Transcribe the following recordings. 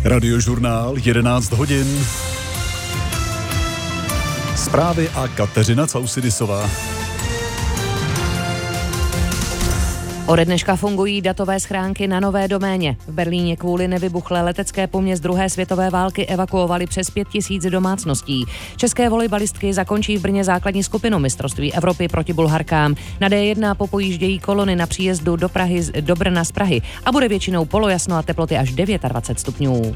Radiožurnál 11 hodin. Zprávy a Kateřina Causidisová. Ode dneška fungují datové schránky na nové doméně. V Berlíně kvůli nevybuchlé letecké pomě z druhé světové války evakuovali přes 5 000 domácností. České volejbalistky zakončí v Brně základní skupinu mistrovství Evropy proti Bulharkám. Na D1 popojíždějí kolony na příjezdu do Brna z Prahy a bude většinou polojasno a teploty až 29 stupňů.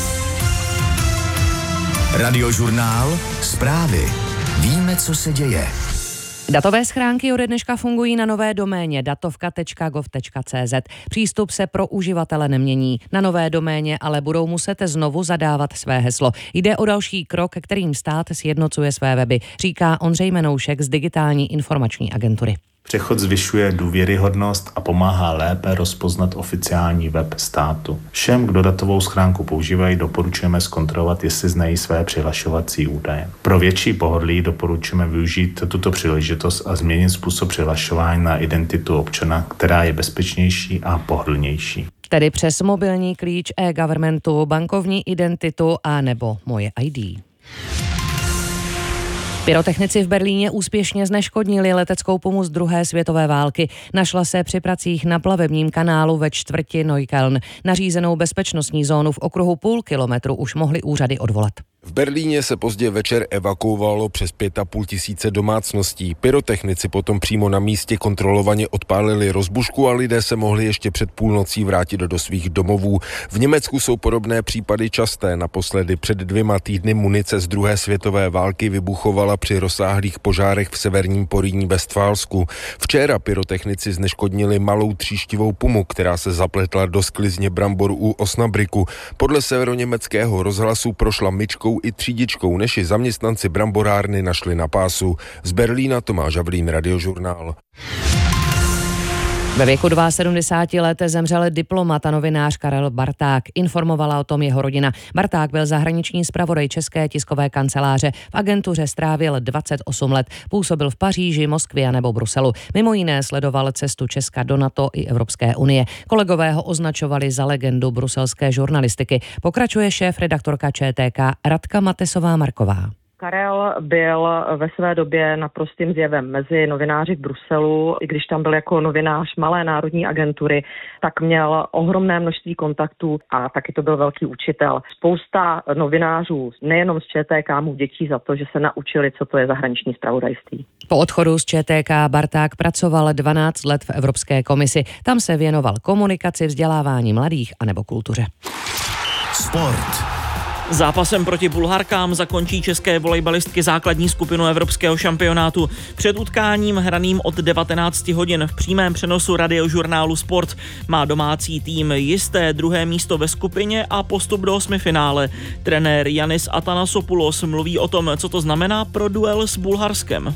Radiožurnál, zprávy. Víme, co se děje. Datové schránky ode dneška fungují na nové doméně datovka.gov.cz. Přístup se pro uživatele nemění. Na nové doméně ale budou muset znovu zadávat své heslo. Jde o další krok, kterým stát sjednocuje své weby, říká Ondřej Menoušek z Digitální informační agentury. Přechod zvyšuje důvěryhodnost a pomáhá lépe rozpoznat oficiální web státu. Všem, kdo datovou schránku používají, doporučujeme zkontrolovat, jestli znají své přihlašovací údaje. Pro větší pohodlí doporučujeme využít tuto příležitost a změnit způsob přihlašování na identitu občana, která je bezpečnější a pohodlnější. Tedy přes mobilní klíč e-governmentu, bankovní identitu a nebo Moje ID. Pyrotechnici v Berlíně úspěšně zneškodnili leteckou pomu z druhé světové války. Našla se při pracích na plavebním kanálu ve čtvrti Neukölln. Nařízenou bezpečnostní zónu v okruhu půl kilometru už mohly úřady odvolat. V Berlíně se pozdě večer evakuovalo přes 5 500 domácností. Pyrotechnici potom přímo na místě kontrolovaně odpálili rozbušku a lidé se mohli ještě před půlnocí vrátit do svých domovů. V Německu jsou podobné případy časté. Naposledy před 2 týdny munice z druhé světové války vybuchovala při rozsáhlých požárech v severním Porýní Vestfálsku. Včera pyrotechnici zneškodnili malou tříštivou pumu, která se zapletla do sklizně brambor u Osnabrücku. Podle severoněmeckého rozhlasu prošla myčkou i třídičkou, než ji zaměstnanci bramborárny našli na pásu. Z Berlína Tomáš Havlín, Radiožurnál. Ve věku 72 let zemřel diplomat a novinář Karel Barták. Informovala o tom jeho rodina. Barták byl zahraniční zpravodaj České tiskové kanceláře. V agentuře strávil 28 let. Působil v Paříži, Moskvě nebo Bruselu. Mimo jiné sledoval cestu Česka do NATO i Evropské unie. Kolegové ho označovali za legendu bruselské žurnalistiky. Pokračuje šéf-redaktorka ČTK Radka Matesová-Marková. Karel byl ve své době naprostým zjevem mezi novináři v Bruselu. I když tam byl jako novinář malé národní agentury, tak měl ohromné množství kontaktů a taky to byl velký učitel. Spousta novinářů, nejenom z ČTK, mu vděčí za to, že se naučili, co to je zahraniční zpravodajství. Po odchodu z ČTK Barták pracoval 12 let v Evropské komisi. Tam se věnoval komunikaci, vzdělávání mladých a nebo kultuře. Sport. Zápasem proti Bulharkám zakončí české volejbalistky základní skupinu evropského šampionátu. Před utkáním hraným od 19 hodin v přímém přenosu Radiožurnálu Sport má domácí tým jisté druhé místo ve skupině a postup do osmifinále. Trenér Yannis Atanasopoulos mluví o tom, co to znamená pro duel s Bulharskem.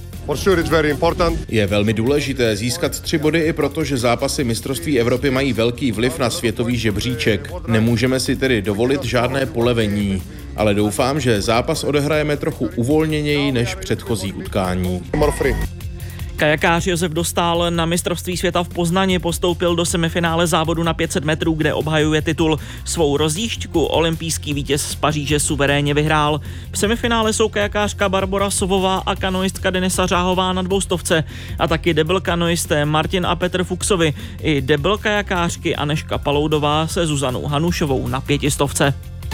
Je velmi důležité získat 3 body i proto, že zápasy mistrovství Evropy mají velký vliv na světový žebříček. Nemůžeme si tedy dovolit žádné polevení, ale doufám, že zápas odehrajeme trochu uvolněněji než předchozí utkání. Kajakář Josef Dostál na mistrovství světa v Poznani postoupil do semifinále závodu na 500 metrů, kde obhajuje titul. Svou rozjížďku olympijský vítěz z Paříže suverénně vyhrál. V semifinále jsou kajakářka Barbora Sovová a kanoistka Denisa Řáhová na 200 a taky debl kanoisté Martin a Petr Fuchsovi i debl kajakářky Anežka Paloudová se Zuzanou Hanušovou na 500.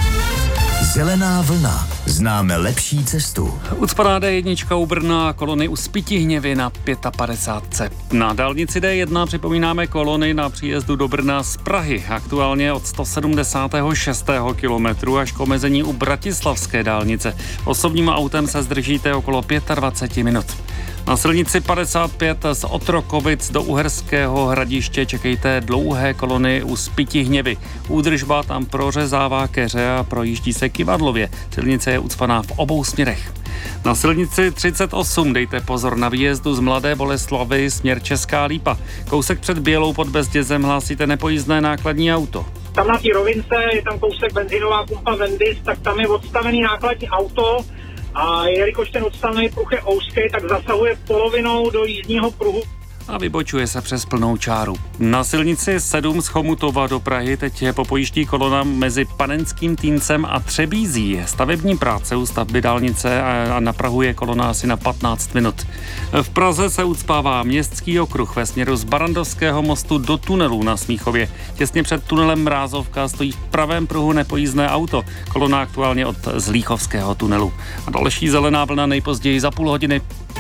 Zelená vlna. Známe lepší cestu. Ucpaná D1 u Brna, kolony u Spytihněvy na 55. Na dálnici D1 připomínáme kolony na příjezdu do Brna z Prahy. Aktuálně od 176. kilometru až k omezení u Bratislavské dálnice. Osobním autem se zdržíte okolo 25 minut. Na silnici 55 z Otrokovic do Uherského Hradiště čekejte dlouhé kolony u Spytihněvy. Údržba tam prořezává keře a projíždí se kyvadlově. Silnice je ucpaná v obou směrech. Na silnici 38 dejte pozor na výjezdu z Mladé Boleslavi směr Česká Lípa. Kousek před Bělou pod Bezdězem hlásíte nepojízdné nákladní auto. Tam na té rovince je tam kousek benzinová pumpa Vendis, tak tam je odstavený nákladní auto a jelikož ten odstavený pruh je úzký, tak zasahuje polovinou do jízdního pruhu. a vybočuje se přes plnou čáru. Na silnici 7 z Chomutova do Prahy teď popojíždí kolona mezi Panenským Týncem a Třebízí. Stavební práce u stavby dálnice a na Prahu je kolona asi na 15 minut. V Praze se ucpává Městský okruh ve směru z Barandovského mostu do tunelu na Smíchově. Těsně před tunelem Mrázovka stojí v pravém pruhu nepojízdné auto. Kolona aktuálně od Zlíchovského tunelu. A další zelená vlna nejpozději za půl hodiny.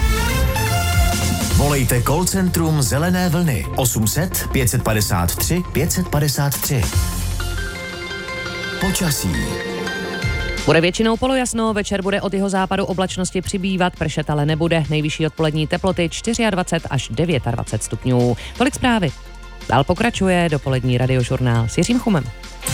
Volejte call centrum Zelené vlny 800 553 553. Počasí. Bude většinou polojasno, večer bude od jihozápadu oblačnosti přibývat, pršet ale nebude. Nejvyšší odpolední teploty 24 až 29 stupňů. Tolik zprávy. Dál pokračuje dopolední radiožurnál s Jiřím Chumem.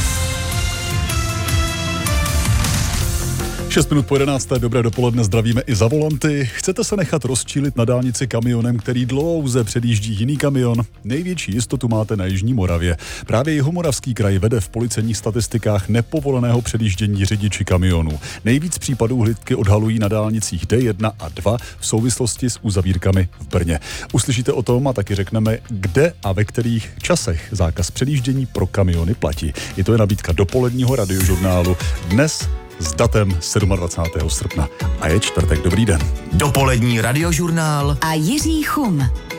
6 minut po 11. Dobré dopoledne, zdravíme i za volanty. Chcete se nechat rozčílit na dálnici kamionem, který dlouze předjíždí jiný kamion? Největší jistotu máte na Jižní Moravě. Právě Jihomoravský kraj vede v policejních statistikách nepovoleného předjíždění řidiči kamionů. Nejvíc případů hlídky odhalují na dálnicích D1 a 2 v souvislosti s uzavírkami v Brně. Uslyšíte o tom a taky řekneme, kde a ve kterých časech zákaz předjíždění pro kamiony platí. I to je nabídka dopoledního radiožurnálu dnes s datem 27. srpna. A je čtvrtek. Dobrý den. Dopolední radiožurnál a Jiří Chum.